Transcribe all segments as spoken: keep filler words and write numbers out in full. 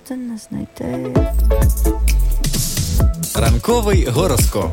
просто не знайти. Ранковий гороскоп.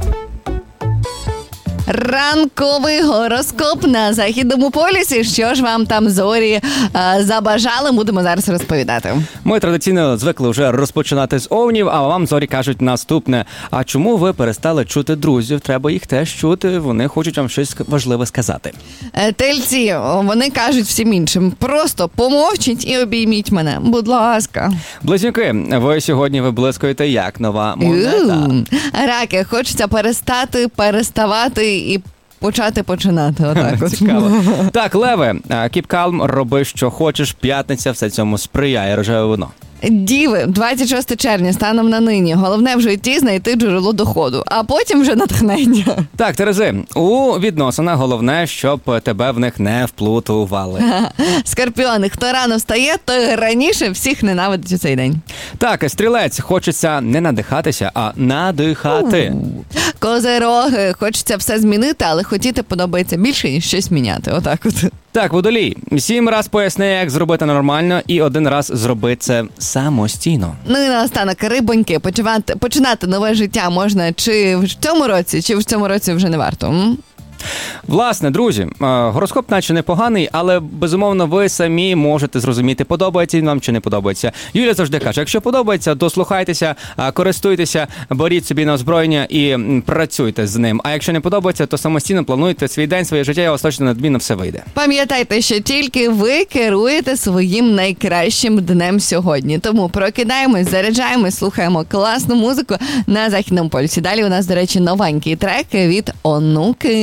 Ранковий гороскоп на Західному полюсі. Що ж вам там зорі а, забажали, будемо зараз розповідати. Ми традиційно звикли вже розпочинати з овнів, а вам зорі кажуть наступне. А чому ви перестали чути друзів? Треба їх теж чути, вони хочуть вам щось важливе сказати. Тельці, вони кажуть всім іншим, просто помовчіть і обійміть мене, будь ласка. Близнюки, ви сьогодні виблискуєте як нова монета. Раки, хочеться перестати, переставати і почати починати. Отак от. Цікаво. Так, леви, keep calm, роби, що хочеш, п'ятниця, все цьому сприяє, рожеве вино. Діви, двадцять шостого червня, станом на нині. Головне в житті знайти джерело доходу, а потім вже натхнення. Так, Терези, у відносинах головне, щоб тебе в них не вплутували. Скорпіони, хто рано встає, той раніше всіх ненавидить у цей день. Так, стрілець, хочеться не надихатися, а надихати. Козироги, хочеться все змінити, але хотіти подобається більше, ніж щось міняти. Отак от. Так, Водолій, сім раз поясни, як зробити нормально, і один раз зроби це самостійно. Ну і наостанок, рибоньки, починати, починати нове життя можна чи в цьому році, чи в цьому році вже не варто. М? Власне, друзі, гороскоп наче непоганий, але, безумовно, ви самі можете зрозуміти, подобається він вам чи не подобається. Юля завжди каже, якщо подобається, дослухайтеся, користуйтеся, беріть собі на озброєння і працюйте з ним. А якщо не подобається, то самостійно плануйте свій день, своє життя, і у вас точно надмінно все вийде. Пам'ятайте, що тільки ви керуєте своїм найкращим днем сьогодні. Тому прокидаємось, заряджаємось, слухаємо класну музику на Західному полюсі. Далі у нас, до речі, новенький трек від Онуки.